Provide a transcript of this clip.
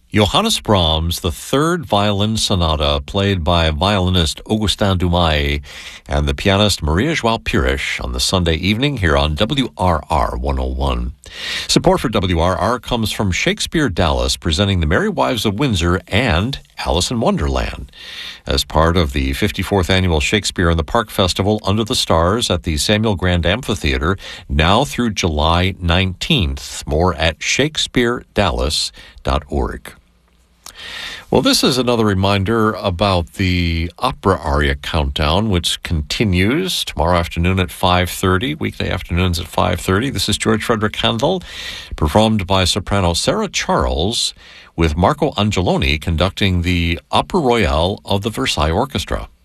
Johannes Brahms, the third violin sonata played by violinist Augustin Dumay and the pianist Maria João Pires on the Sunday evening here on WRR 101. Support for WRR comes from Shakespeare Dallas, presenting The Merry Wives of Windsor and Alice in Wonderland as part of the 54th Annual Shakespeare in the Park Festival Under the Stars at the Samuel Grand Amphitheater, now through July 19th. More at shakespearedallas.org. Well, this is another reminder about the opera aria countdown, which continues tomorrow afternoon at 5:30, weekday afternoons at 5:30. This is George Frederick Handel, performed by soprano Sarah Charles, with Marco Angeloni conducting the Opera Royale of the Versailles Orchestra.